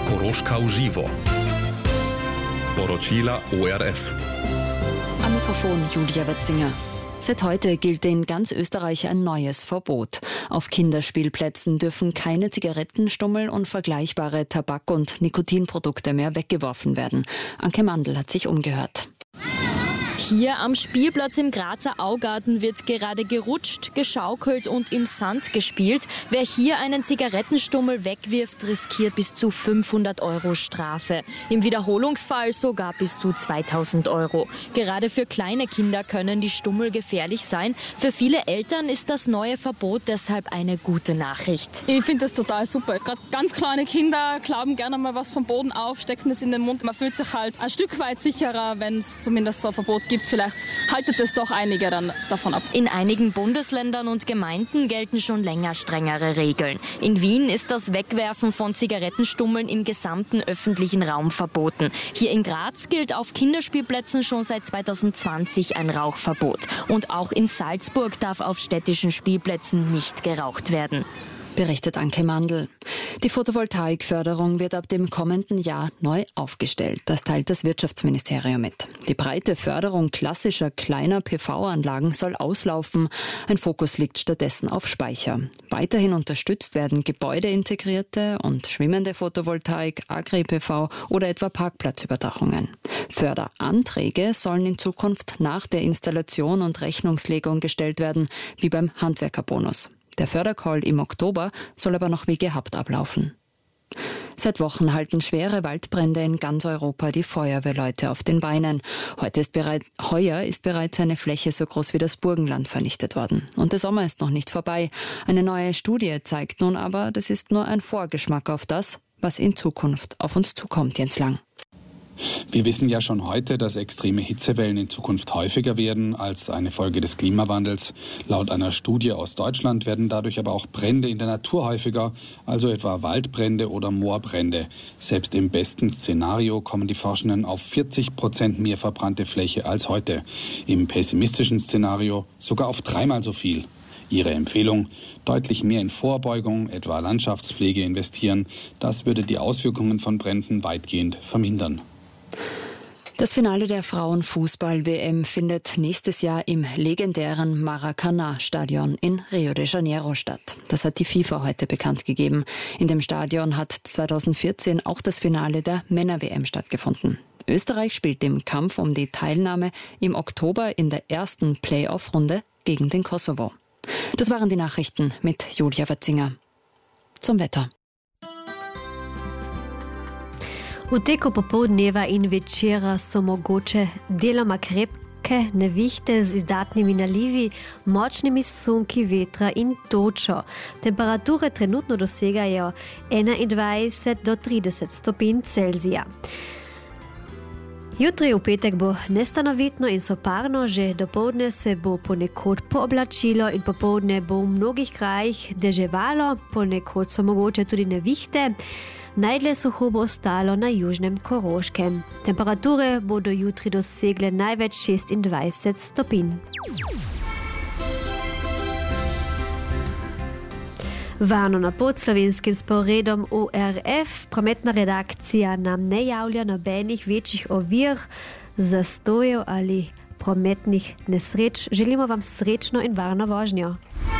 Koroška v živo. Poročila ORF. Am Mikrofon Julia Wetzinger. Seit heute gilt in ganz Österreich ein neues Verbot. Auf Kinderspielplätzen dürfen keine Zigarettenstummel und vergleichbare Tabak- und Nikotinprodukte mehr weggeworfen werden. Anke Mandl hat sich umgehört. Hier am Spielplatz im Grazer Augarten wird gerade gerutscht, geschaukelt und im Sand gespielt. Wer hier einen Zigarettenstummel wegwirft, riskiert bis zu 500 € Strafe. Im Wiederholungsfall sogar bis zu 2000 €. Gerade für kleine Kinder können die Stummel gefährlich sein. Für viele Eltern ist das neue Verbot deshalb eine gute Nachricht. Ich finde das total super. Gerade ganz kleine Kinder glauben gerne mal was vom Boden auf, stecken es in den Mund. Man fühlt sich halt ein Stück weit sicherer, wenn es zumindest so ein Verbot gibt. Vielleicht haltet es doch einige dann davon ab. In einigen Bundesländern und Gemeinden gelten schon länger strengere Regeln. In Wien ist das Wegwerfen von Zigarettenstummeln im gesamten öffentlichen Raum verboten. Hier in Graz gilt auf Kinderspielplätzen schon seit 2020 ein Rauchverbot. Und auch in Salzburg darf auf städtischen Spielplätzen nicht geraucht werden. Berichtet Anke Mandl. Die Photovoltaikförderung wird ab dem kommenden Jahr neu aufgestellt. Das teilt das Wirtschaftsministerium mit. Die breite Förderung klassischer kleiner PV-Anlagen soll auslaufen. Ein Fokus liegt stattdessen auf Speicher. Weiterhin unterstützt werden gebäudeintegrierte und schwimmende Photovoltaik, Agri-PV oder etwa Parkplatzüberdachungen. Förderanträge sollen in Zukunft nach der Installation und Rechnungslegung gestellt werden, wie beim Handwerkerbonus. Der Fördercall im Oktober soll aber noch wie gehabt ablaufen. Seit Wochen halten schwere Waldbrände in ganz Europa die Feuerwehrleute auf den Beinen. Heuer ist bereits eine Fläche so groß wie das Burgenland vernichtet worden. Und der Sommer ist noch nicht vorbei. Eine neue Studie zeigt nun aber, das ist nur ein Vorgeschmack auf das, was in Zukunft auf uns zukommt, Jens Lang. Wir wissen ja schon heute, dass extreme Hitzewellen in Zukunft häufiger werden als eine Folge des Klimawandels. Laut einer Studie aus Deutschland werden dadurch aber auch Brände in der Natur häufiger, also etwa Waldbrände oder Moorbrände. Selbst im besten Szenario kommen die Forschenden auf 40% mehr verbrannte Fläche als heute. Im pessimistischen Szenario sogar auf 3-mal so viel. Ihre Empfehlung: deutlich mehr in Vorbeugung, etwa Landschaftspflege investieren. Das würde die Auswirkungen von Bränden weitgehend vermindern. Das Finale der Frauenfußball-WM findet nächstes Jahr im legendären Maracanã-Stadion in Rio de Janeiro statt. Das hat die FIFA heute bekannt gegeben. In dem Stadion hat 2014 auch das Finale der Männer-WM stattgefunden. Österreich spielt im Kampf um die Teilnahme im Oktober in der ersten Playoff-Runde gegen den Kosovo. Das waren die Nachrichten mit Julia Wetzinger. Zum Wetter. V teku popoldneva in večera so mogoče deloma krepke nevihte z izdatnimi nalivi, močnimi sunki vetra in točo. Temperature trenutno dosegajo 21 do 30 stopinj Celzija. Jutri v petek bo nestanovitno in soparno, že dopoldne se bo ponekod pooblačilo in popoldne bo v mnogih krajih deževalo, ponekod so mogoče tudi nevihte. Najdlje suho bo ostalo na južnem Koroškem. Temperature bodo jutri dosegle največ 26 stopinj. Varno na pot slovenskim sporedom ORF. Prometna redakcija nam ne javlja nobenih večjih ovir, zastojev ali prometnih nesreč. Želimo vam srečno in varno vožnjo.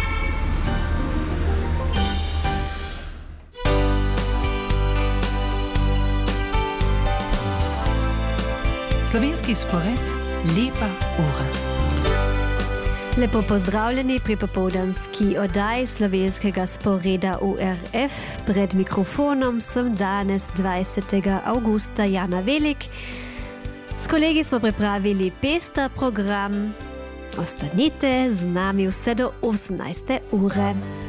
Slovenski spored, lepa ura. Lepo pozdravljeni pri popoldanski oddaji slovenskega sporeda ORF. Pred mikrofonom sem danes 20. avgusta Jana Velik. S kolegi smo pripravili pester program. Ostanite z nami vse do 18. ure.